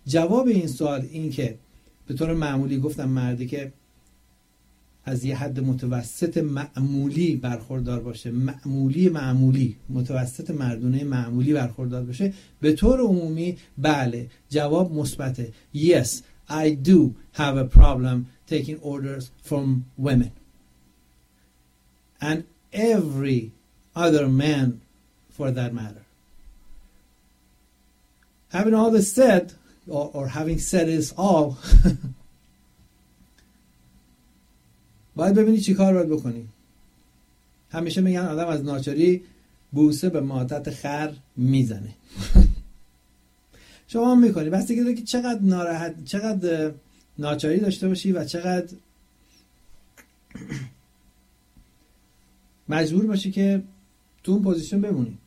جواب این سوال این که به طور معمولی گفتم مردی که از یه حد متوسط معمولی برخوردار باشه، معمولی متوسط مردونه معمولی برخوردار باشه، به طور عمومی بله، جواب مثبته. Yes, I do have a problem taking orders from women. And every other man for that matter. Having all this said, or having said is all, باید ببینی چی کار باید بکنی. همیشه میگن آدم از ناچاری بوسه به ماتت خر میزنه. شما هم میکنی، بس دیگه که چقدر ناراحت، چقدر ناچاری داشته باشی و چقدر مجبور باشی که تو اون پوزیشن بمونی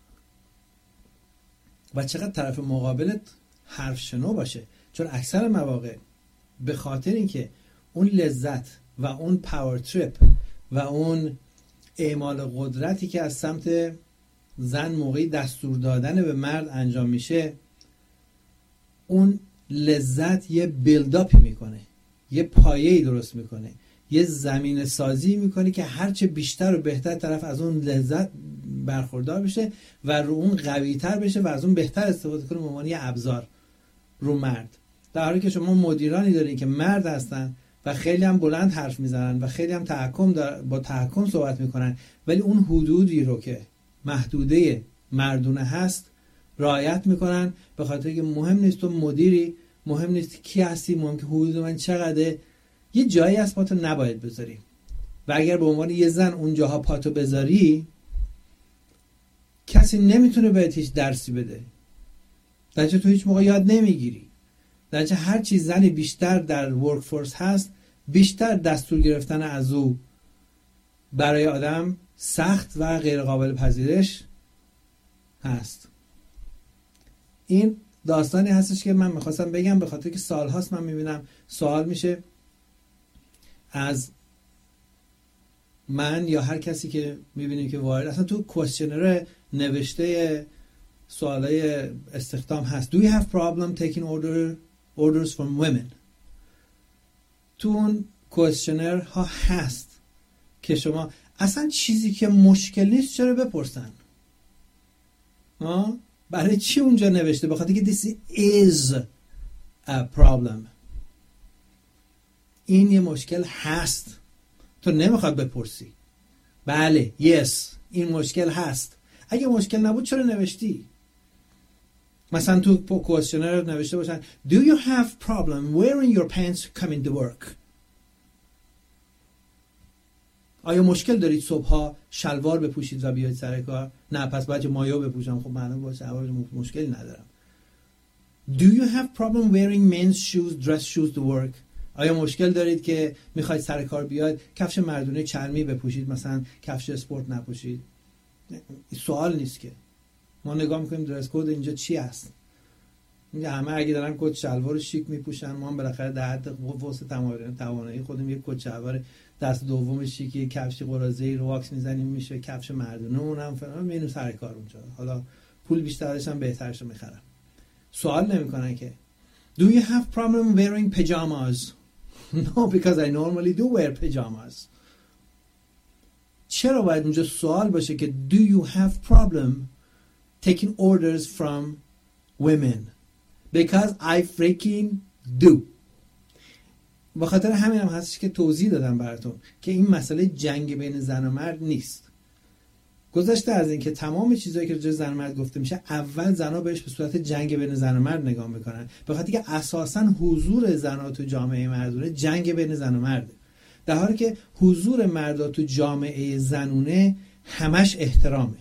و چقدر طرف مقابلت حرف شنو باشه. چون اکثر مواقع به خاطر اینکه اون لذت و اون پاور تریپ و اون اعمال قدرتی که از سمت زن موقعی دستور دادن به مرد انجام میشه، اون لذت یه بیلداپی میکنه، یه پایه‌ای درست میکنه، یه زمین سازی میکنه که هرچه بیشتر و بهتر طرف از اون لذت برخوردار بشه و رو اون قوی‌تر بشه و از اون بهتر استفاده کنه به عنوان یه ابزار رو مرد. در حالی که شما مدیرانی دارین که مرد هستن و خیلی هم بلند حرف میزنن و خیلی هم با تحکم صحبت میکنن، ولی اون حدودی رو که محدوده مردونه هست رعایت میکنن، به خاطر که مهم نیست تو مدیری، مهم نیست کی هستی، مهم که حدود من چقدره. یه جایی از پاتو نباید بذاری و اگر به عنوان یه زن اون جاها پاتو بذاری، کسی نمیتونه بهت هیچ درسی بده، درچه تو هیچ موقع یاد نمیگیری. درچه هر چی زنی بیشتر در ورک فورس هست، بیشتر دستور گرفتن از او برای آدم سخت و غیر قابل پذیرش هست. این داستانی هستش که من میخواستم بگم، به خاطر که سالهاست من میبینم سوال میشه از من یا هر کسی که میبینیم که وارد اصلا تو کوئسشنر نوشته سوالای استخدام هست. Do you have problem taking orders from women؟ تو اون کوئسشنر ها هست که شما اصلا چیزی که مشکل نیست چرا بپرسن؟ برای چی اونجا نوشته؟ بخاطر که this is a problem. این یه مشکل هست، تو نمیخواد بپرسی. بله، yes، این مشکل هست. اگه مشکل نبود چرا نوشتی؟ مثلا تو کوئسشنر نوشته باشن Do you have problem wearing your pants coming to work؟ آیا مشکل دارید صبحها شلوار بپوشید و بیاید سر کار؟ نه، پس باید مایو بپوشم. خب معلومه با شلوار مشکلی ندارم. Do you have problem wearing men's shoes, dress shoes to work؟ آیا مشکل دارید که میخواید سر کار بیاید کفش مردونه چرمی بپوشید، مثلا کفش اسپورت نپوشید؟ سوال نیست که. ما نگاه میکنیم درس کد اینجا چی هست. میگه همه اگه دارن کت شلوار شیک میپوشن، ما هم بالاخره در حد واسه توانایی خودمون یک کت شلوار دست دوم شیکی، کفش قراضه‌ای رو واکس میزنیم میشه کفش مردونه، اونم فلان، میریم سر کار اونجا. حالا پول بیشترش هم بهترش میخرم. سوال نمیکنن که Do you have problem wearing pajamas؟ No, because I normally do wear pajamas. چرا باید اونجا سوال باشه که Do you have problem taking orders from women؟ Because I freaking do. به خاطر همین هم هستش که توضیح دادم براتون که این مسئله جنگ بین زن و مرد نیست. گذشته از این که تمام چیزایی که راجع زن و مرد گفته میشه، اول زنها بهش به صورت جنگ بین زن و مرد نگاه میکنن، به خاطر که اساساً حضور زنها تو جامعه مردونه جنگ بین زن و مرده، در حالی که حضور مردا تو جامعه زنونه همش احترامه.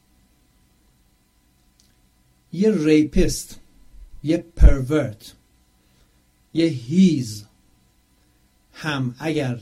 یه ریپیست، یه پرورت، یه هیز هم اگر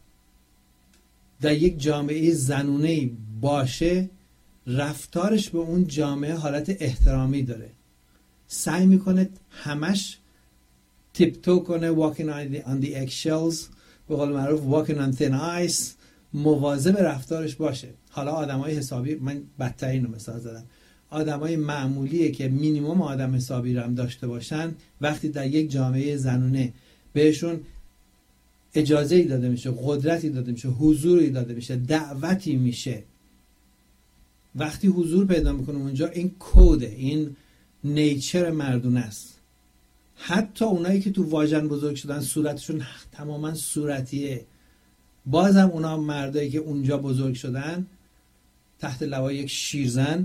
در یک جامعه زنونه باشه، رفتارش به اون جامعه حالت احترامی داره، سعی میکنه همش تیپتو کنه، walking on the eggshells، به قول معروف walking on thin ice، مواظب رفتارش باشه. حالا آدمای حسابی، من بدترین رو مثال زدم، آدمای معمولیه که مینیمم آدم حسابی رو هم داشته باشن، وقتی در یک جامعه زنونه بهشون اجازه‌ای داده میشه، قدرتی داده میشه، حضوری داده میشه، دعوتی میشه، وقتی حضور پیدا میکنه اونجا، این کده، این نیچر مردونه است. حتی اونایی که تو واژن بزرگ شدن صورتشون تماما صورتیه، بازم اونا مردایی که اونجا بزرگ شدن تحت لوای یک شیرزن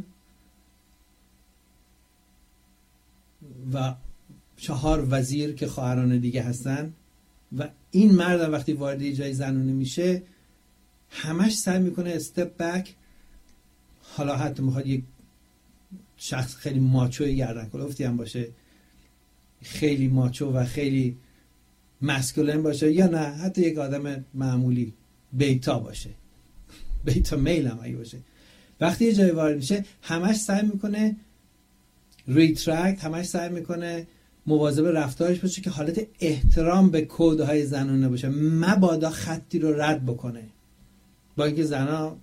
و 4 وزیر که خواهران دیگه هستن، و این مرد وقتی وارد یه جای زنونه میشه همش سعی میکنه استپ بک. حالا حتی میخواد یک شخص خیلی ماچو گردن کلفتی هم باشه، خیلی ماچو و خیلی مسکولین باشه، یا نه حتی یک آدم معمولی بیتا باشه، بیتا میل هم اگه باشه، وقتی یه جای وارد میشه همش سعی میکنه ریترکت، همش سعی میکنه مواظب رفتارش باشه که حالت احترام به کودهای زنانه باشه، مبادا خطی رو رد بکنه. با اینکه زنا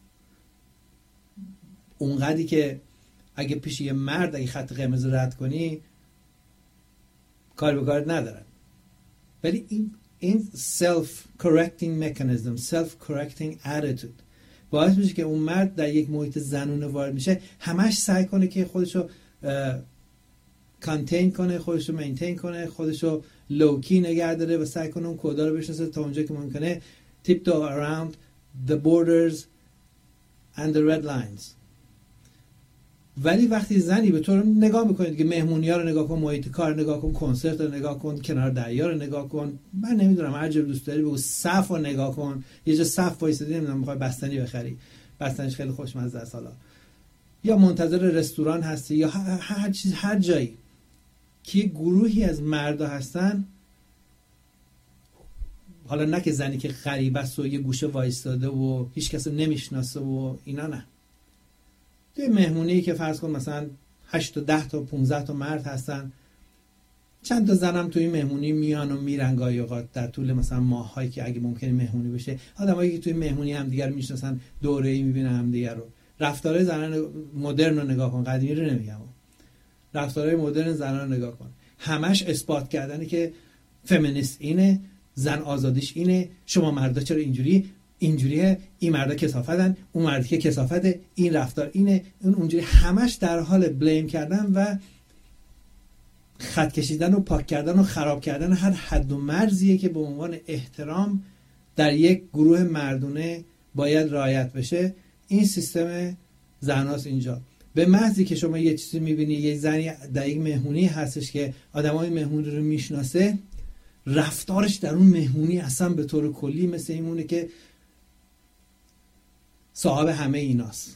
اونقدری که اگه پیش یه مرد اگه خط قرمز رد کنی کار به کارت ندارن، ولی این self correcting mechanism، self correcting attitude باعث میشه که اون مرد در یک محیط زنونه وارد میشه همش سعی کنه که خودشو کانتین کنه، خودشو مینتین کنه، خودشو لوکی نگه داره و سعی کنه اون کودا رو بشناسه تا اونجا که ممکنه tiptoe around the borders and the red lines. ولی وقتی زنی به تو رو نگاه میکنید که مهمونی‌ها رو نگاه کن، محیط کار نگاه کن، کنسرت رو نگاه کن، کنار دریا رو نگاه کن، من نمیدونم هر جا دوست داری بگو، صف رو نگاه کن، یه جا صف وایسادی نمیدونم میخوای بستنی بخری، بستنیش خیلی خوشمزه است، حالا یا منتظر رستوران هستی یا هر چیز، هر جایی که گروهی از مردا هستن، حالا نه که زنی که غریبه است و یه گوشه وایستاده و هیچ کس رو نمیشناسه و اینا، نه، توی مهمونی که فرض کن مثلا 8 تا 10 تا 15 تا مرد هستن، چند تا زنم توی مهمونی میان و میرن گاهی اوقات در طول مثلا ماهایی که اگه ممکنه مهمونی بشه، آدمایی که توی مهمونی هم دیگر میشناسن، دوره‌ای میبینن هم دیگر رو. رفتارهای زنان مدرن رو نگاه کن، قدیمی رو نمیگم، رفتارهای مدرن زنان رو نگاه کن، همش اثبات کردنه که فمینیست اینه، زن آزادیش اینه، شما مردا چرا اینجوریه، این مردا کثافتن، اون مرد که کثافته، این رفتار اینه، اون اونجوری، همش در حال بلیم کردن و خط کشیدن و پاک کردن و خراب کردن هر حد و مرزیه که به عنوان احترام در یک گروه مردونه باید رعایت بشه. این سیستم زناست اینجا. به محضی که شما یه چیزی میبینی، یه زنی در یک مهمونی هستش که آدمای مهمونی رو میشناسه، رفتارش در اون مهمونی اصلا به طور کلی مثل اینونه که صاحب همه ایناست.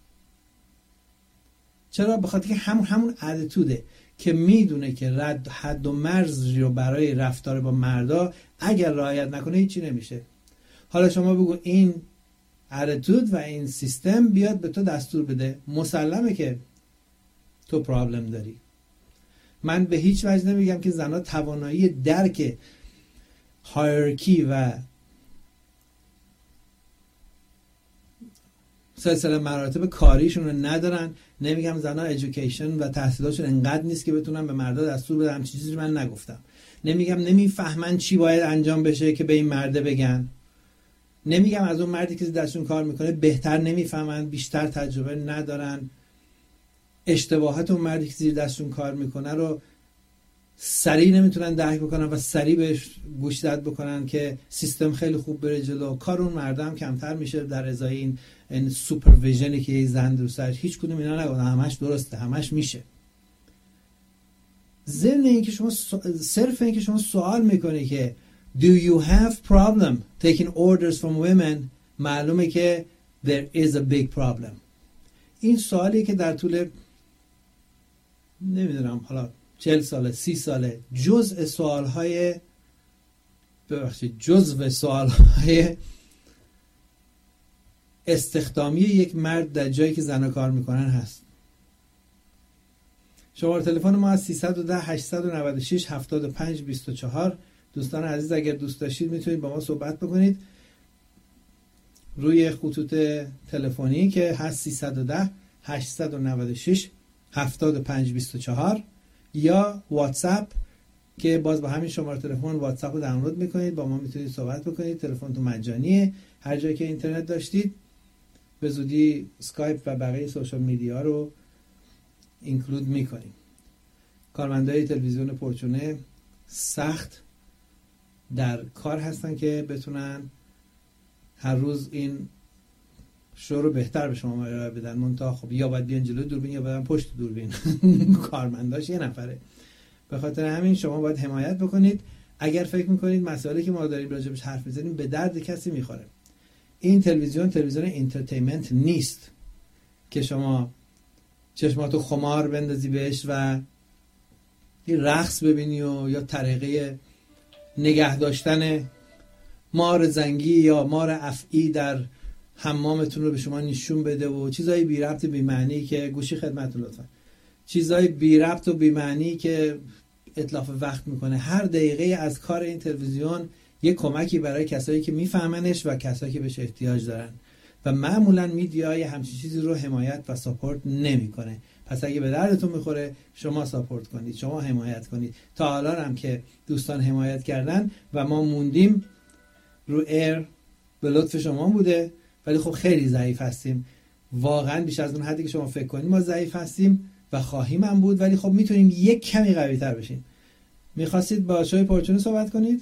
چرا؟ بخاطر که همون اتیتوده که میدونه که حد و مرز رو برای رفتار با مردا اگر رعایت نکنه هیچی نمیشه. حالا شما بگو این اتیتود و این سیستم بیاد به تو دستور بده، مسلمه که تو پرابلم داری. من به هیچ وجه نمیگم که زنها توانایی درک هایرارکی و سلسله مراتب کاریشون رو ندارن، نمیگم زنها ایژوکیشن و تحصیلاتشون انقدر نیست که بتونن به مردا دستور بدن، همچین چیزی من نگفتم. نمیگم نمیفهمن چی باید انجام بشه که به این مرده بگن، نمیگم از اون مردی که دستشون کار میکنه بهتر نمیفهمن، بیشتر تجربه ندارن، اشتباهات اون مردی که زیر دستشون کار میکنه رو سریع نمیتونن درک بکنن و سریع بهش گوش داد بکنن که سیستم خیلی خوب بره جلو. کار اون مردم کمتر میشه در ازای این سوپرویژنی که یه زن دوستش، هیچ کدوم اینا نگفتن، همش درسته، همش میشه. ضمن اینکه شما صرف اینکه شما سوال میکنی که do you have problem taking orders from women، معلومه که there is a big problem. این سوالی که در طول نمیدونم حالا 40 ساله 30 ساله جزء سوالهای استخدامی یک مرد در جایی که زنها کار میکنن هست. شماره تلفن ما از 310 896 75 24. دوستان عزیز اگر دوست داشتید میتونید با ما صحبت بکنید روی خطوط تلفنی که هست 310 896 7524 یا واتساپ که باز با همین شماره تلفن واتساپ رو دانلود میکنید، با ما میتونید صحبت بکنید. تلفنتون مجانیه، هر جایی که اینترنت داشتید. به زودی اسکایپ و بقیه سوشال میدیا رو اینکلود میکنیم. کارمندای تلویزیون پرچونه سخت در کار هستن که بتونن هر روز این شو رو بهتر به شما ارائه بدن. منتها خب یا باید بیان جلوی دوربین یا باید پشت دوربین. کارمنداش یه نفره. به خاطر همین شما باید حمایت بکنید. اگر فکر میکنید مسائلی که ما داریم راجبش حرف میزنیم به درد کسی میخوره، این تلویزیون انترتینمنت نیست که شما چشماتو خمار بندازی بهش و یه رقص ببینی و یا طریقه نگه داشتن مار زنگی یا مار افعی در حمامتون رو به شما نشون بده و چیزای بی ربط بی معنی که گوشی خدمتتون لطفا، چیزای بی ربط و بی معنی که اتلاف وقت میکنه. هر دقیقه از کار این تلویزیون یه کمکی برای کسایی که میفهمنش و کسایی که بهش احتیاج دارن و معمولا میدیای همچین چیزی رو حمایت و ساپورت نمیکنه. پس اگه به دردتون میخوره شما ساپورت کنید، شما حمایت کنید. تا حالا هم که دوستان حمایت کردن و ما موندیم رو ایر به لطف شما بوده، ولی خب خیلی ضعیف هستیم، واقعا بیش از اون حدی که شما فکر کنید ما ضعیف هستیم و خواهیم هم بود، ولی خب میتونیم یک کمی قوی تر بشیم. میخواستید با شوی پرچونه صحبت کنید؟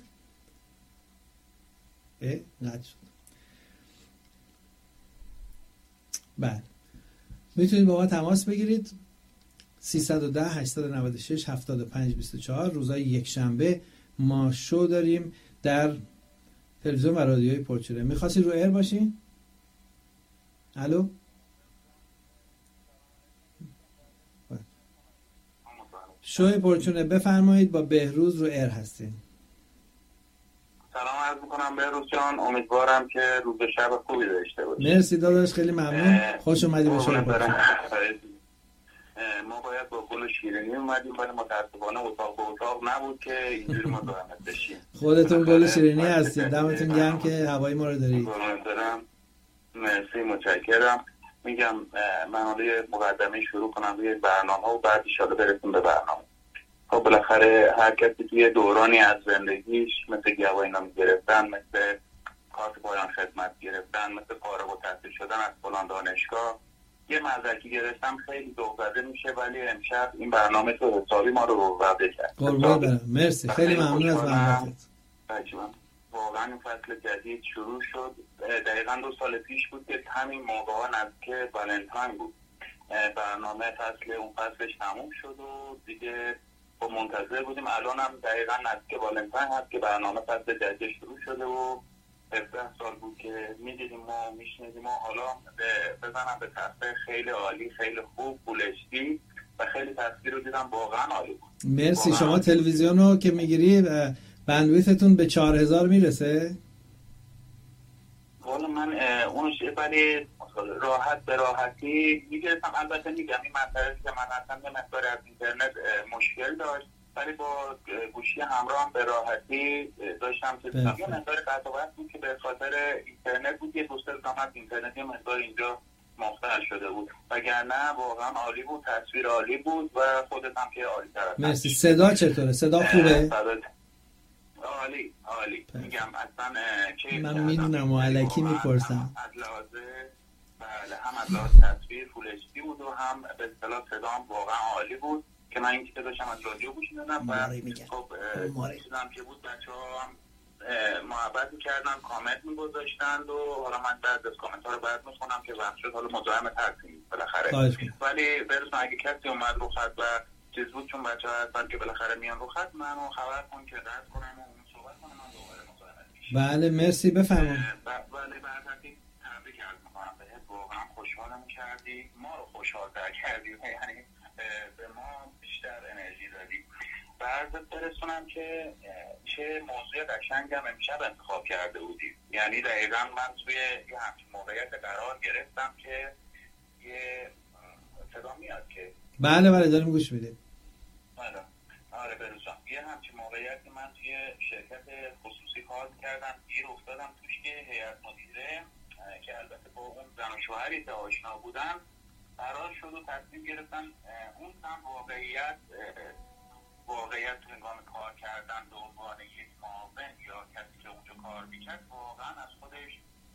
قطع شد. بله، میتونید با ما تماس بگیرید 310 896 7524. روزهای یک شنبه ما شو داریم در تلویزیون و رادیوی پرچونه. میخواستید رو ایر باشین؟ الو؟ شوی پرچونه بفرمایید، با بهروز رو ایر هستین. سلام عرض میکنم بهروز جان، امیدوارم که روز شب خوبی داشته باشید. مرسی داداش، خیلی ممنون، خوش اومدی به شوی پرچونه. ما باید با گل شیرینی اومدیم ولی متاسفانه اتاق به اتاق نبود که اینجوری مزاحمت بشیم. خودتون گل شیرینی هستید، دمتون گرم که هوای ما رو دارید. مرسی، متشکرم. میگم من حالا مقدمه شروع کنم روی برنامه و بعد ان شاءالله برسیم به برنامه. خب بالاخره هر کسی توی دورانی از زندگیش مثل گواهی نامه گرفتن، مثل کارت پایان خدمت گرفتن، مثل فارغ التحصیل شدن از فلان دانشگاه، یه مدرکی گرفتم خیلی ذوق زده میشه، ولی امشب این برنامه تو حسابی ما رو وعده کرد. قربان برم، مرسی، خیلی ممنون از محبتت. واقعا این فصل جدید شروع شد. دقیقاً 2 سال پیش بود که همین موقع نزدیک والنتاین بود. برنامه اون فصلش تموم شد و دیگه با منتظر بودیم. الان هم دقیقاً نزدیک والنتاین هست که برنامه فصل جدید شروع شده و 17 سال بود که میدیدیم و میشنیدیم و حالا بزنم به تصویر خیلی عالی، خیلی خوب، فولشتی و خیلی تصویر رو دیدم، واقعا عالی بود. مرسی. شما تلویزیون رو که میگیری بندویتتون به 4000 میرسه؟ والا من اونو ولی راحت به راحتی میگرفتم. البته میگم این مسئله که من اصلا یه مقدار از اینترنت مشکل داشت، ولی با گوشی همراه هم به راحتی داشتم که یه مقدار قطعات بود که به خاطر اینترنت بود، یه دوست زحمت اینترنت یه مقدار اینجا مختل شده بود، وگرنه واقعا عالی بود، تصویر عالی بود و خودت هم که عالی تر. مرسی. صدا چطوره؟ صدا خوبه؟ عالی. میگم اصلا که من میدونم و علکی میپرسم. بله، هم از لحاظ تصویر فول اچ دی بود و هم به اصطلاح صدا هم واقعا عالی بود که من این که داشتم از رادیو گوش میدادم و خب چیزام که بود بچه‌ها هم محبت می‌کردن، کامنت می‌گذاشتن و حالا من بعد از کامنت‌ها رو بعد می‌خونم که وقت شد حالا مزاحمت هستیم بالاخره. ولی برسون اگه کسی اومد رو خط و چیز بود، چون بچه‌ها هستن که بالاخره میان رو خط، منو خبر کن که رد کنم و اون صحبت کنم، من دوباره مزاحمت میشم. بله مرسی، بفرمایید. بله بعد تبریک عرض می‌کنم بهت، واقعا خوشحالم کردی، ما رو خوشحال‌تر کردی، یعنی به ما بیشتر انرژی دادی. بعد برسونم که چه موضوع قشنگم امشب انتخاب کرده بودی. یعنی دقیقاً من توی یه همچین موقعیت قرار گرفتم که یه صدا میاد که بله داریم گوش میدیم. آره برسونم یه همچین موقعیتی من توی شرکت خصوصی کار کردم، گیر افتادم توش که هیئت مدیره که البته با اون زن و شوهری که آشنا بودن قرار شد و تصمیم گرفتن اون هم واقعیت هنگام کار کردن به عنوان یک معاون یا کسی که اونجا کار میکرد واقعا از خودش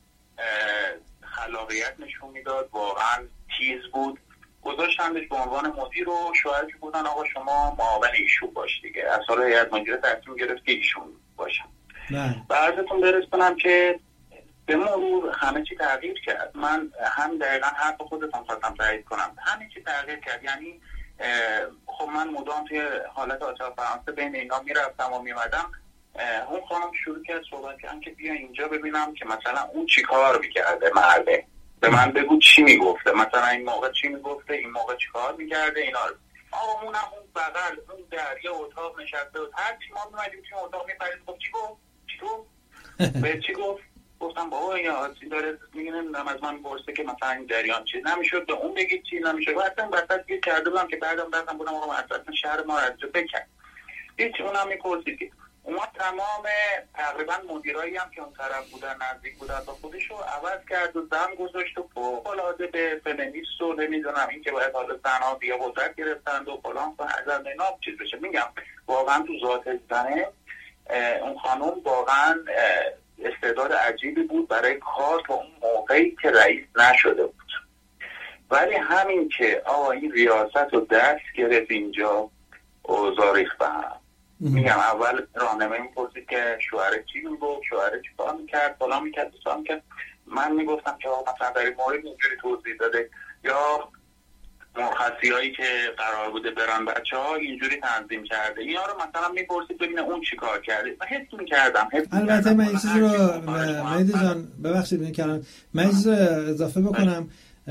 خلاقیت نشون میداد، واقعا تیز بود. گذاشتندش به عنوان مدیر و شوهرش بودن آقا شما معاون ایشون باش دیگه. از سال هیئت مدیره تصمیم گرفت که ایشون باشن. به عرضتون برسونم که به مرور همه چی تغییر کرد. من هم دقیقا حرف خودتون خواستم تایید کنم، همه چی تغییر کرد. یعنی خب من مدام توی حالت آچار فرانسه بین اینا میرفتم و میمدم، اون خانم شروع کرد صحبت کردن که بیا اینجا ببینم که مثلا اون چی کار میکرده، مرده به من بگو چی میگفته، مثلا این موقع چی میگفته، این موقع چی کار میکرده، اینا آقا اونم اون بغل اون دریا اتاق نشسته و هر چی ما میمدیم توی اتاق میپرید گفت چی گفت؟ چی گفت؟ به چی گفت؟ گفتم بابا این آسی داره میگه نمیدونم از من پرسه که مثلا این جریان چی نمیشد به اون بگید چی نمیشد. بعدم وسط گیر کرده بودم که بعدم رفتم بودم آقا اصلا شهر ما از جو بکن هیچ اونم میپرسید که اونا تمام تقریبا مدیرایی هم که اون طرف بودن نزدیک بودن با خودشو عوض کرد و زن گذاشت و فوق‌العاده به فمینیست و نمیدونم این که باید حالا زنها بیا قدرت گرفتند و فلان از اینا چیز بشه. میگم واقعا تو ذات زنه اون خانم واقعا استعداد عجیبی بود برای کار تا اون موقعی که رئیس نشده بود. ولی همین که آقا این ریاست رو دست گرفت اینجا اوضاع ریخت به هم. میگم اول راهنمایی میپرسید که شوهر چی میگفت، شوهر چی کار میکرد، فلان میکرد، بسان میکرد. من میگفتم که آقا مثلا در این مورد اینجوری توضیح داده یا مرخصی هایی که قرار بوده برن بچه ها اینجوری تنظیم کرده. اینا رو مثلا میپرسید ببینه اون چی کار کرده. من حس میکردم. البته من این چیزی رو مهدی جان ببخشید میکنم، من این چیزی رو اضافه بکنم،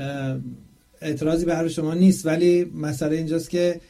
اعتراضی به حرف شما نیست، ولی مسئله اینجاست که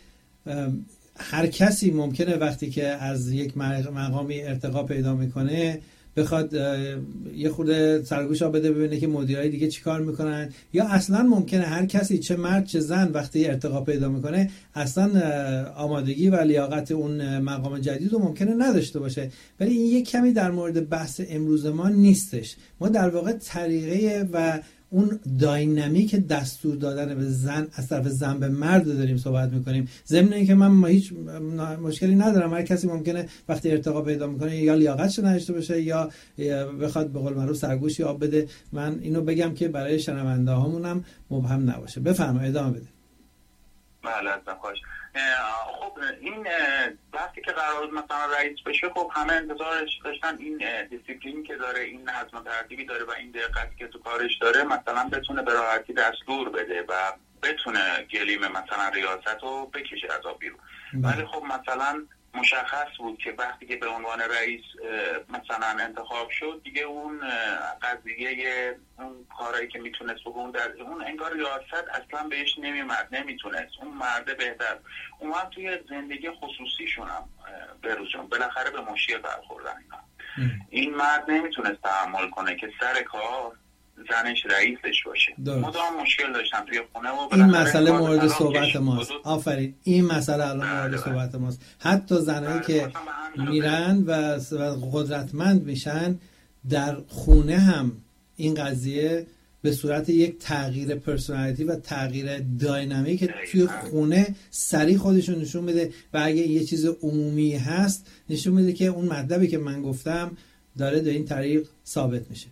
هر کسی ممکنه وقتی که از یک مقامی ارتقا پیدا میکنه بخواد یه خورده سرگوش بده ببینه که مدیرای دیگه چیکار میکنن، یا اصلا ممکنه هر کسی چه مرد چه زن وقتی ارتقا پیدا میکنه اصلا آمادگی و لیاقت اون مقام جدید رو ممکنه نداشته باشه. ولی این یک کمی در مورد بحث امروز ما نیستش. ما در واقع طریقه و اون داینامیک دستور دادن به زن از طرف زن به مرد داریم صحبت میکنیم. ضمن اینکه من هیچ مشکلی ندارم، هر کسی ممکنه وقتی ارتقا پیدا میکنه یا لیاقتش نداشته باشه یا بخواد به قول معروف سرگوشی آب بده. من اینو بگم که برای شنونده هامونم مبهم نباشه. بفرمایید ادامه بدید. بله خوش. خب این وقتی که قرار بود مثلا رئیس بشه خب همه انتظارش داشتن این دیسیپلینی که داره، این نظم و ترتیبی داره و این دقتی که تو کارش داره مثلا بتونه به راحتی دستور بده و بتونه گلیم مثلا ریاست رو بکشه از آب بیرون. ولی خب مثلا مشخص بود که وقتی که به عنوان رئیس مثلا انتخاب شد دیگه اون قضیه اون کارهایی که میتونست بگون در اون انگار ریاست اصلا بهش نمیتونست. اون مرده بهتر اون هم توی زندگی خصوصیشون هم بروزشون بالاخره به مشکل برخوردن اینا. این مرد نمیتونست تحمل کنه که سر کار زنش رئیسش باشه. مدام مشکل داشتن توی خونه و این مسئله مورد صحبت ماست. آفرین، این مسئله الان مورد صحبت ماست. حتی زنایی که میرن و قدرتمند میشن در خونه هم این قضیه به صورت یک تغییر پرسونالیتی و تغییر داینامیک توی خونه سریع خودشون نشون میده و اگه یه چیز عمومی هست نشون میده که اون مطلبی که من گفتم داره در این طریق ثابت میشه.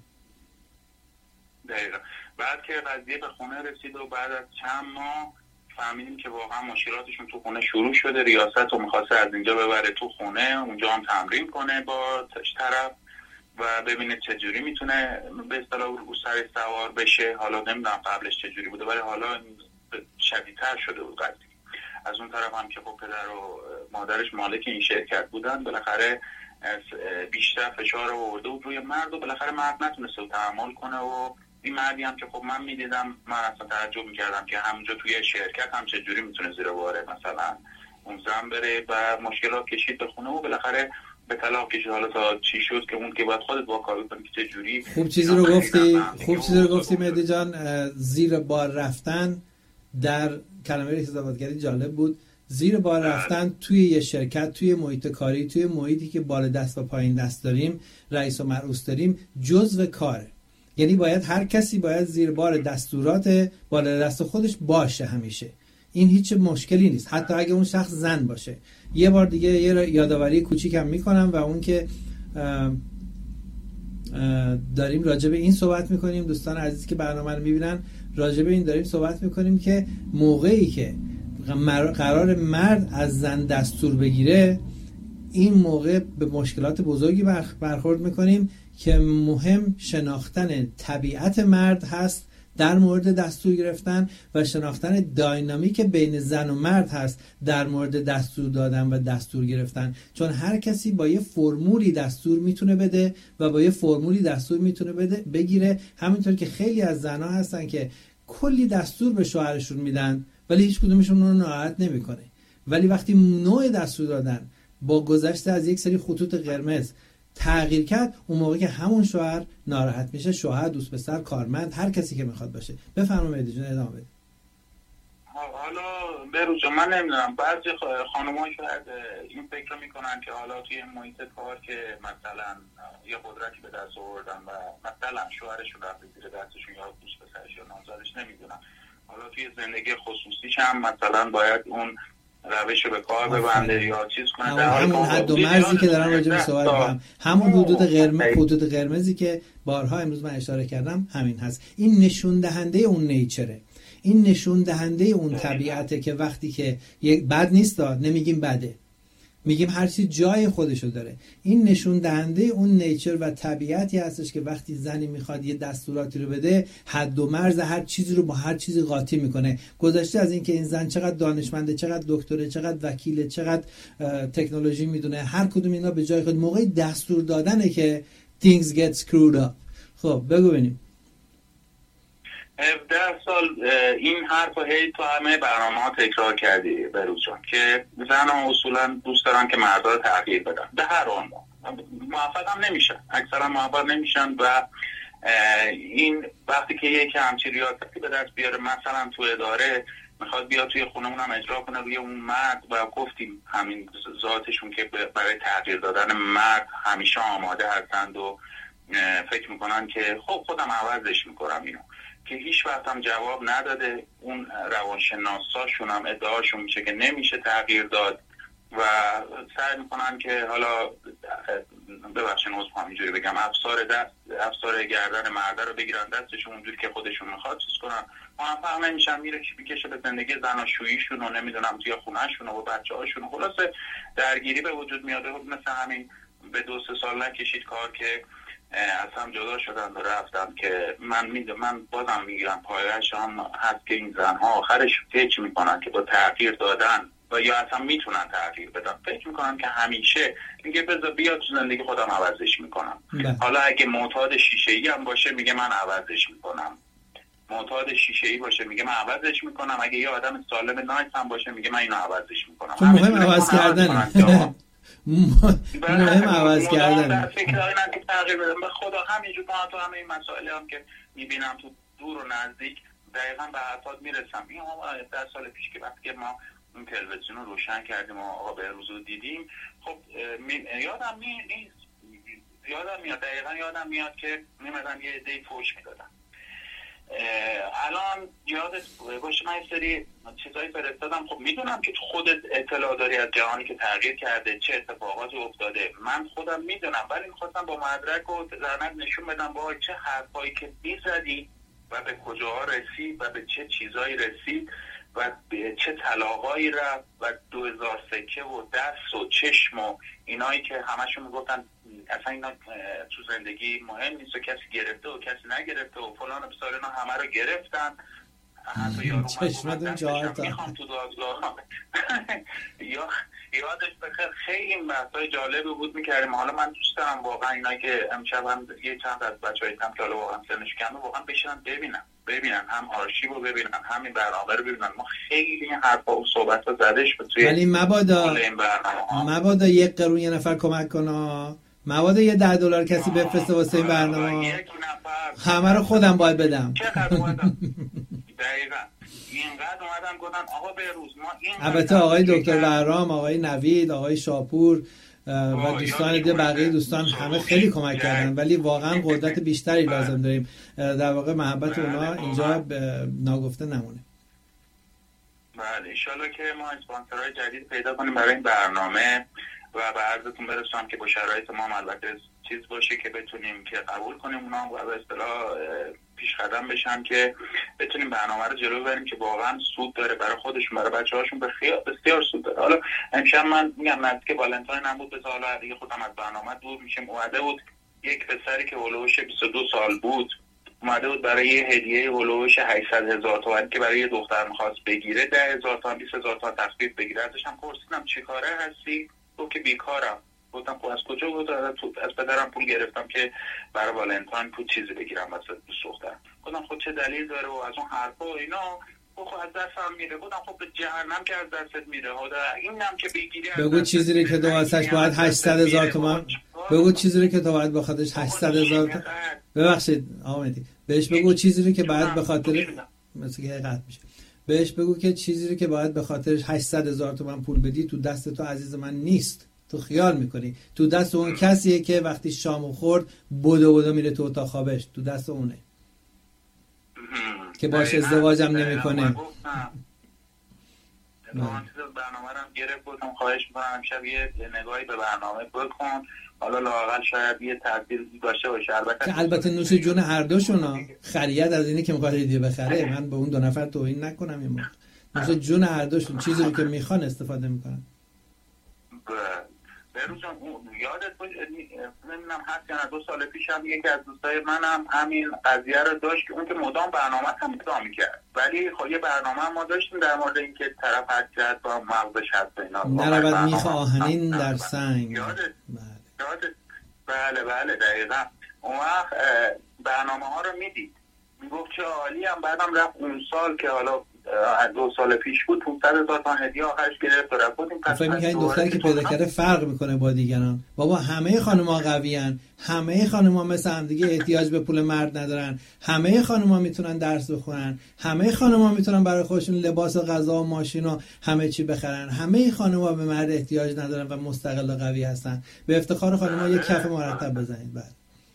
دقیقا. بعد که قضیه به خونه رسید و بعد از چند ماه فهمیدیم که واقعا مشکلاتشون تو خونه شروع شده. ریاست رو میخواسته از اینجا ببره تو خونه، اونجا هم تمرین کنه با طرف و ببینه چجوری میتونه به اصطلاح رو سر سوار بشه. حالا نمیدونم قبلش چجوری بوده ولی حالا شدیدتر شده بود قضیه. از اون طرف هم که خب پدر و مادرش مالک این شرکت بودن بالاخره بیشتر فشار آورده بود روی مرد و بالاخره مرد نتونسته تحمل کنه و این مردی هم که خب من میدیدم من اصلا تعجب میکردم که همونجا توی شرکت هم چجوری میتونه زیر باره مثلا اون زن بره و مشکلات کشید به خونه و بالاخره به طلاق کشید. حالا تا چی شد که اون که باید خودت با کار کنی که چجوری. خوب چیزی رو گفتی مهدی جان. زیر بار رفتن در کلمه حساباتگری جالب بود. زیر بار رفتن توی یه شرکت، توی محیط کاری، توی محیطی که بالا دست و پایین دست داریم، رئیس و مرئوس داریم، جزء کاره. یعنی باید هر کسی باید زیر بار دستورات بالا دست خودش باشه همیشه. این هیچ مشکلی نیست، حتی اگه اون شخص زن باشه. یه بار دیگه یه یادآوری کوچیکم میکنم و اون که داریم راجع به این صحبت میکنیم، دوستان عزیز که برنامه رو میبینن، راجع به این داریم صحبت میکنیم که موقعی که قرار مرد از زن دستور بگیره، این موقع به مشکلات بزرگی برخورد میکنیم که مهم شناختن طبیعت مرد هست در مورد دستور گرفتن و شناختن داینامیک بین زن و مرد هست در مورد دستور دادن و دستور گرفتن. چون هر کسی با یه فرمولی دستور میتونه بده و با یه فرمولی دستور میتونه بگیره. همینطور که خیلی از زنها هستن که کلی دستور به شوهرشون میدن ولی هیچ کدومشون اون رو ناراحت نمیکنه. ولی وقتی نوع دستور دادن با گذشته از یک سری خطوط قرمز تغییر کرد، اون موقع که همون شوهر ناراحت میشه، شوهر، دوست پسر، کارمند، هر کسی که میخواد باشه. بفرمایید مهدی جون، ادامه بدید. حالا بروز جان، من نمیدونم بعضی خانم‌ها شاید این فکر رو میکنن که حالا توی محیط کار که مثلا یه قدرتی به دست آوردن و مثلا شوهرشون رفته زیر دستشون یا دوست پسرش یا نامزدش، نمیدونم حالا توی زندگی خصوصیش هم مثلا باید اون روش رو به کار ببنده یا چیز کنه. همون حد و مرزی که دارم راجع به صحبت می‌کنم، همون حدود قرمزی که بارها امروز من اشاره کردم همین هست. این نشون دهنده اون نیچره، این نشون دهنده اون طبیعته که وقتی که بد نیست، نمیگیم بده، میگیم هر چی جای خودشو داره. این نشون دهنده اون نیچر و طبیعتی هستش که وقتی زنی میخواد یه دستوراتی رو بده، حد و مرز هر چیزی رو با هر چیزی قاطی میکنه. گذشته از این که این زن چقدر دانشمنده، چقدر دکتره، چقدر وکیله، چقدر تکنولوژی میدونه، هر کدوم اینا به جای خود. موقع دستور دادنه که things get screwed up. خب بگو ببینیم. 17 سال این حرف رو هی تو همه برنامه ها تکرار کردی بروز جان که زن ها اصولا دوست دارن که مردا رو تغییر بدن به هر عنوان. موفق هم نمیشن، اکثرا موفق نمیشن و این وقتی که یک همچین ریاضتی به دست بیاره، مثلا تو اداره میخواد بیاد توی خونمون هم اجرا کنه روی اون مرد و گفتیم همین ذاتشون که برای تغییر دادن مرد همیشه آماده هستند و فکر میکنن که خب خودم عوضش میکنم اینو، که هیچ وقت هم جواب نداده. اون روانشناساشون هم ادعاشون میشه که نمیشه تغییر داد و سعی میکنن که حالا ببخشید عذر اینجوری بگم افسار گردن مرده رو بگیرن دستشون اونجوری که خودشون میخواد چیز کنن. موفق نمیشن، میره میکشه به زندگی زناشوییشون و نمیدونم توی خونهشون و بچه‌هاشون. خلاصه درگیری به وجود میاد. مثل همین به 2-3 سال نکشید کار که از هم جدا شدن و رفتن که من بازم میگیرم پایه‌اش هم هست که این زنها آخرش فکر میکنن که با تغییر دادن و یا اصلا میتونن تغییر بدن، فکر میکنن که همیشه میگه بذار بیاد تو زندگی خودم عوضش میکنم. حالا اگه معتاد شیشه‌ای هم باشه میگه من عوضش میکنم، معتاد شیشه‌ای باشه میگه من عوضش میکنم، اگه یه آدم سالم نایس هم باشه میگه من اینو عوضش میکنم. چون مهم عوض کردنه. مهم عوض کردنه. فکر دارن که تغییر بدن. به خدا همینجور تو همه این مسائل هم که میبینم تو دور و نزدیک دقیقاً به حرفات میرسم. این 10 سال پیش که وقتی ما اون تلویزیون رو روشن کردیم و آقا بهروز رو دیدیم، خب یادم نیست، یادم میاد که میمدن یه عده‌ای فوش میدادن. الان یادت باشه من یه سری چیزایی فرستادم. خب میدونم که خودت اطلاع داری از جهانی که تغییر کرده، چه اتفاقاتی افتاده، من خودم میدونم، ولی میخواستم با مدرک و زحمت نشون بدم با چه حرفایی که میزدی و به کجاها رسید و به چه چیزایی رسید و به چه طلاقایی رفت و 2000 سکه و دست و چشم و اینایی که همشون میگفتن اصلا اینا تو زندگی مهم نیست و کسی گرفته و کسی نگرفته و فلان و بسار، اینا همه رو گرفتن. حتی یارو چشمتون جهات میخوام تو دادگاه یادش بخیر خیلی این بحثای جالبی بود میکردیم. حالا من دوست دارم واقعا اینایی که امشب هم یه چند از بچه‌های هم که حالا واقعا سنش کمه واقعا بشینن ببینن هم آرشیو رو ببینن، همین برنامه رو ببینن. ما خیلی این حرفا و صحبت‌ها زدش به توی ولی مبادا یک قرون یه نفر کمک کنه، مبادا یه $10 کسی بفرسته واسه این برنامه، همه رو خودم باید بدم. چقدر اومدم دقیقاً اینقدر اومدم گفتن آقا بهروز ما این البته آقای دکتر بهرام، آقای نوید، آقای شاپور، و دوستان دیگه بقیه دوستان همه خیلی کمک کردن، ولی واقعا قدرت بیشتری لازم داریم. در واقع محبت اونا اینجا ناگفته نمونه. بله انشالله که ما اسپانسرهای جدید پیدا کنیم برای این برنامه و به عرضتون برسونم که با شرایط ما البته چیز باشه که بتونیم که قبول کنیم اونا و به اصطلاح پیش قدم بشن که بتونیم برنامه رو جلو بریم که واقعا سود داره برای خودشون، برای بچه‌هاشون، بسیار سود داره. حالا امشب من میگم نزدیک والنتاین هم بود، به حالا دیگه خودم از برنامه دور میشم. اومده بود یک پسری که هولوش 22 سال بود، اومده بود برای یه هدیه هولوش 800,000 تومان که برای یه دختر می‌خواست بگیره، 10,000 تومان 20,000 تومان تخفیف بگیره. ازش هم پرسیدم چه کاره هستی؟ گفت که بیکارم. گفتم خب از کجا بود؟ از پدرم پول گرفتم که برای والنتاین پول چیزی بگیرم واسه دوست دخترم. گفتم خب چه دلیل داره و از اون حرفا و اینا. خب از دستم میره. گفتم خب به جهنم که از دستت میره. اینم که بگیری بگو چیزی رو که تو واسش باید 800,000 تومان. بگو چیزی رو که تو باید بخاطرش 800,000 تومان. ببخشید آمدی. بهش بگو چیزی رو که باید به خاطر مثلا که قطع میشه. بهش بگو که چیزی رو که باید به خاطرش 800,000 تومان پول بدی تو دست تو عزیز من نیست. تو خیال میکنی تو دست اون کسیه که وقتی شامو خورد بدو میره تو اتاق خوابش، تو دست اونه که باش ازدواجم نمیکنه. برنامه رو گرفت، گفتم خواهش میکنم امشب یه نگاهی به برنامه بکن، حالا لااقل شاید یه تاثیر داشته باشه. البته نوش جون هر دوشونا، خرید از اینی که میخواد هدیه بخره. من به اون دو نفر توهین نکنم، یه موقع نوش جون هر دوشون، چیزی رو که میخوان استفاده میکنن. بهروز جان یادت باشه نمیدونم هست یا نه 2 سال پیش هم یکی از دوستای منم همین قضیه رو داشت که اون که مدام برنامه هم ادامه میکرد، ولی خب یه برنامه ما داشتیم در مورد اینکه طرف حد با مغزش هست اینا نرود میخ آهنین در سنگ. یادت بله دقیقا. اون وقت برنامه ها رو میدید میگفت چه عالی، هم بعدم رفت اون سال که حالا 2 سال پیش بود 500,000 تومان هدیه آخرش گرفت و رفت. فکر می‌کنی این دختری که پیدا کرده فرق میکنه با دیگران؟ بابا همه خانم‌ها قویان، همه خانم‌ها مثل هم دیگه احتیاج به پول مرد ندارن، همه خانم‌ها میتونن درس بخونن، همه خانم‌ها میتونن برای خودشون لباس و غذا و ماشین و همه چی بخرن، همه خانم‌ها به مرد احتیاج ندارن و مستقل و قوی هستن. به افتخار خانم‌ها یک کف مرتب بزنید. بعد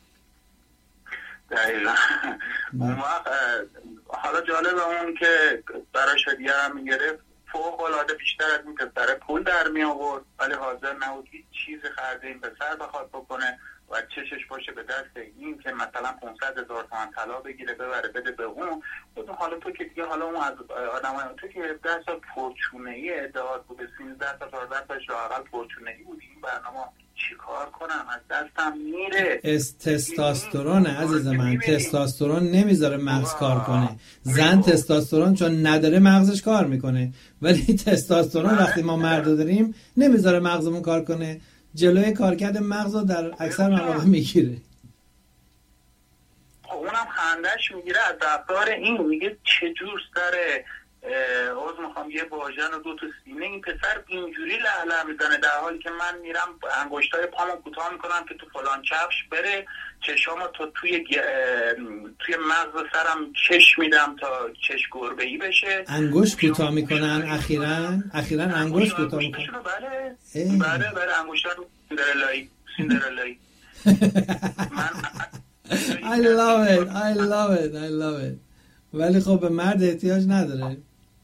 دقیقاً. اون وقت حالا جالب اون که براش هدیه هم میگرفت فوق العاده بیشتر از این پسر پول در می آورد، ولی حاضر نبود هیچ چیز خرج این پسر بخواد بکنه و چشش باشه به دست این که مثلا 500,000 تومان طلا بگیره ببره بده به اون. گفتم حالا تو که دیگه حالا اون از آدمای تو که 10 سال پرچونه‌ای ادعات بود، 13 تا 14 تاش لااقل پرچونه‌ای بود، این برنامه چیکار کنم از دستم میره. تستوسترون عزیز من، تستوسترون نمیذاره مغز کار کنه. زن تستوسترون چون نداره مغزش کار میکنه، ولی تستوسترون وقتی ما مرد داریم نمیذاره مغزمون کار کنه، جلوی کارکرد مغز رو در اکثر مواقع میگیره. اونم خندش میگیره از رفتار این، میگه چجور سر عوض میخوام یه واژن و 2 تا سینه این پسر اینجوری لهله میزنه، در حالی که من میرم انگشتای پامو کوتاه میکنم که تو فلان کفش بره، چشامو تو توی مغز سرم چش میدم تا چش گربه‌ای بشه. انگشت کوتاه میکنن اخیراً انگشت کوتاه میکنن. بله انگشتان سیندرلایی. I love it. ولی خب به مرد احتیاج نداره.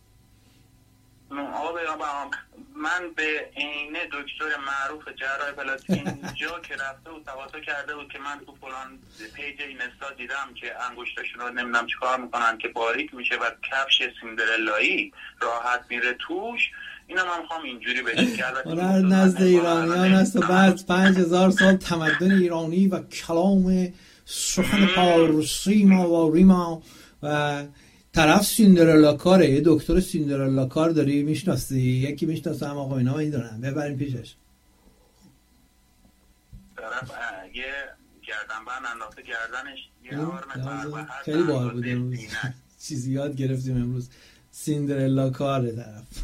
من به عینه دکتر معروف جراح پلاستیک اینجا که رفته بود تواصل کرده بود که من تو فلان پیج اینستا دیدم که انگشتاشون رو نمیدونم چیکار میکنن که باریک میشه و کفش سیندرلایی راحت میره توش. اینا من میخوام اینجوری بشه که البته نزد ایرانیان است و بعد 5000 سال تمدن ایرانی و کلام سخن پارسی ما و ریما و طرف سیندرلا کاره. یه دکتر سیندرلا کار داری میشناسی؟ یکی میشناسم آقا اینا میدونن، ببرین پیشش. طرف یه گردنبند انداخته گردنش یه آرم خیلی باحال بود امروز. چیزی یاد گرفتیم امروز. سیندرلا کاره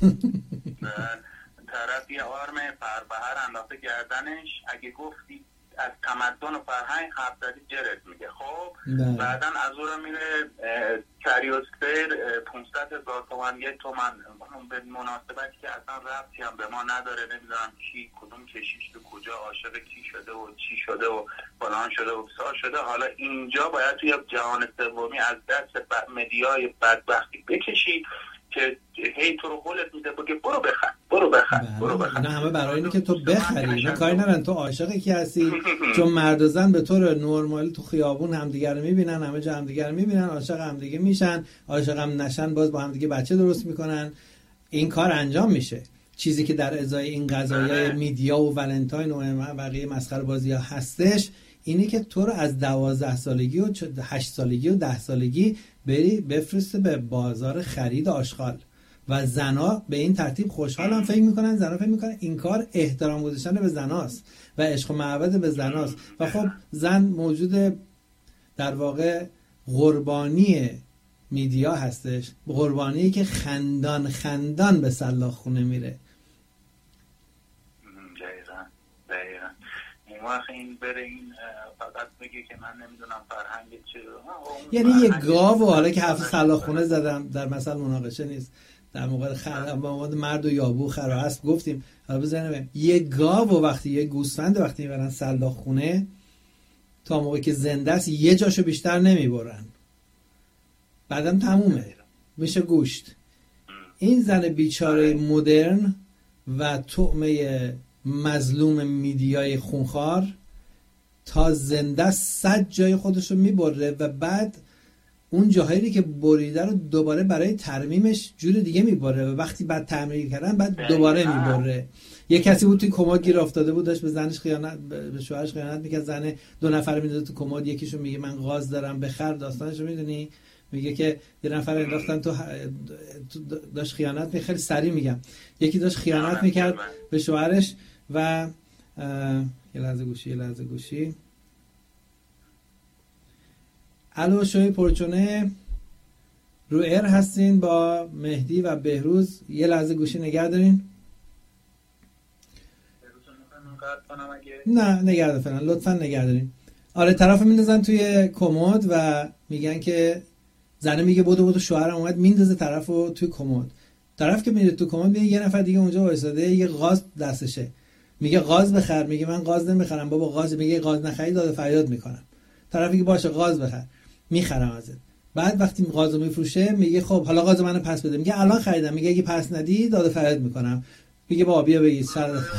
طرف یه آرم فربهر انداخته گردنش. اگه گفتی از تمدن و فرهنگ حرف زدی جرت میگه. خب بعدن از اون رو میره کریوسفر 500,000 تومن 1 تومن به مناسبتی که اصلا ربطی هم به ما نداره، نمیدونم کی کدوم کشیش تو کجا عاشق کی شده و چی شده و فلان شده و بسار شده. حالا اینجا باید توی جهان سومی از دست مدیای بدبختی بکشی که هی تو رو قولت میده بگه برو بخر برو بخر برو بخر. اینا همه برای اینه که تو بخری، اینا کاری ندارن تو عاشق کی هستی. چون مرد و زن به طور نرمال تو خیابون همدیگه رو میبینن، همه جا همدیگه رو میبینن، عاشق همدیگه میشن، عاشق هم نشن باز با همدیگه بچه درست میکنن. این کار انجام میشه. چیزی که در ازای این قضایای میدیا و ولنتاین و بقیه مسخره بازی ها هستش اینه که تو رو از 12 سالگی و 8 سالگی و 10 سالگی بری بفرسته به بازار خرید آشغال و زنا به این ترتیب خوشحالن. فکر میکنن زنا فکر میکنن این کار احترام گذاشتن به زناست و عشق و محبت به زناست و خب زن موجود در واقع قربانی میدیا هستش، قربانی که خندان خندان به سلاخ خونه میره. دقیقاً این وقت این بره این فقط بگه که من نمیدونم فرهنگ چه، یعنی یه گاو و حالا که حرف سلاخ خونه زدم در مثل مناقشه نیست، در موقع مرد و یابو خر و اسب گفتیم، حالا بزنیم یه گاو و وقتی یه گوسفند وقتی میبرن سلاخ خونه تا موقعی که زنده است یه جاشو بیشتر نمیبرن، بعدم تمومه میشه گوشت. این زن بیچاره مدرن و طعمه مظلوم میدیای خونخوار تا زنده 100 جای خودشو میبره و بعد اون جاهایی که بریده رو دوباره برای ترمیمش جور دیگه میبره و وقتی بعد تعمیر کردن بعد دوباره میبره. یه کسی بود توی کمد گیر افتاده بود، داشت به زنش خیانت، به شوهرش خیانت میکرد، زن 2 نفر میداده تو کمد، یکیشون میگه من غاز دارم بخر، داستانشو میدونی، میگه که یه نفر انداختن تو داشت خیانت می، خیلی سریع میگم، یکی داشت خیانت میکرد به شوهرش و یه لحظه گوشی الو شوی پرچونه رو ایر هستین با مهدی و بهروز، یه لحظه گوشی نگه دارین. نه نگه دار فعلا، لطفا نگه دارین. آره طرف میندازن توی کمد و میگن که زنه میگه بودو شوهرم اومد میندازه طرفو توی کمد. طرف که میره تو کمد میگه یه نفر دیگه اونجا وایساده، یه غاز دستشه، میگه غاز بخر، میگه من غاز نمیخرم بابا، غاز، میگه غاز نخری داد فریاد میکنم. طرف میگه باشه غاز بخر، میخرم ازت. بعد وقتی غازو میفروشه میگه خب حالا غاز منو پس بده، میگه الان خریدم، میگه اگه پس ندی داد فریاد میکنم. میگه بابا بیا بگید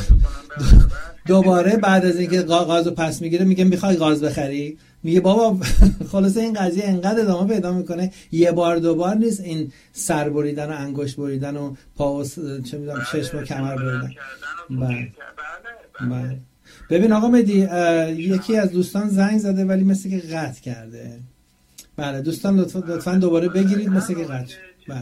دوباره بعد از اینکه غازو پس میگیره میگه میخوای غاز بخری، میگه بابا خلاصه این قضیه انقدر ادامه پیدا میکنه، یه بار دوبار نیست، این سر بریدن و انگشت بریدن و پا و چه میدونم چشم و کمر بریدن. بله. ببین آقا مهدی یکی از دوستان زنگ زده ولی مثل که قطع کرده. بله دوستان لطفاً دوباره بگیرید، مثل که قطع شد. بله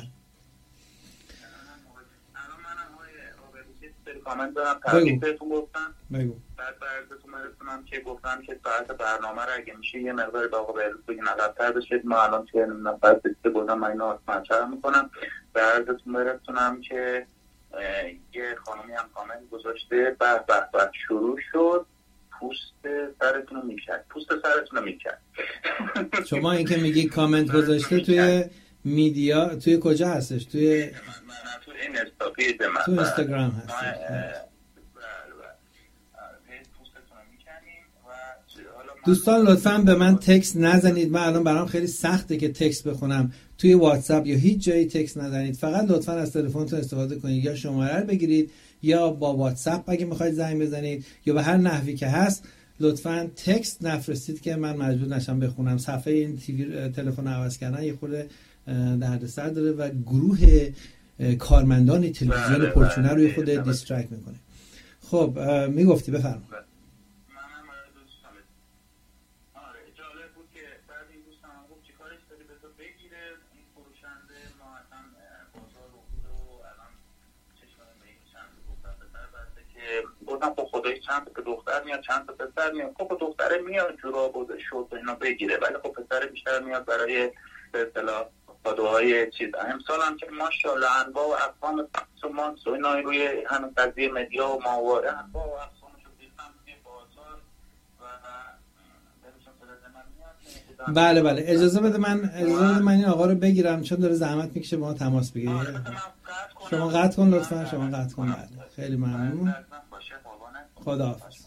کامنت دارم تبریک بهتون گفتم. بگو. بعد براتون میرسونم که گفتم که ساعت برنامه رو اگه میشه یه مقدار با آقا بهروز بگین عقب‌تر بشید، ما الان چه نفر بسته بودم من اینو مطرح میکنم. براتون میرسونم که یه خانمی هم کامنت گذاشته به شروع شد پوست سرتون رو میکرد. شما این که میگی کامنت گذاشته توی میدیا توی کجا هستش؟ توی تو این استاپیج من تو اینستاگرام هستش. دوستان لطفاً به من تکست نزنید، من الان برام خیلی سخته که تکست بخونم توی واتساپ یا هیچ جایی تکست نزنید، فقط لطفاً از تلفنتون استفاده کنید، یا شماره رو بگیرید یا با واتساپ اگه میخواید زنگ بزنید یا به هر نحوی که هست لطفاً تکست نفرستید که من مجبور نشم بخونم. صفحه این تلفن عوض کردن یه خورده دردسر داره و گروه کارمندان تلویزیون پرچونه روی خود دیسترکت میکنه. خب میگفتی بفرمایید. گفتم خب خدایی چند تا دختر میاد چند تا پسر میاد. خب دختره میاد جوراب و شورت و اینا بگیره، ولی خب پسر بیشتر میاد برای به اصطلاح کادوهای چیز. امسال هم که ماشاءالله انواع و اقسام سومانس و اینا روی همین قضیه مدیا و ماهواره انواع و اقسامش رو دیدم توی بازار و بله اجازه بده من این آقا رو بگیرم چون داره زحمت میکشه با ما تماس بگیره. شما قطع کن لطفا. شما قطع کن. بله خیلی ممنون. خداحافظ.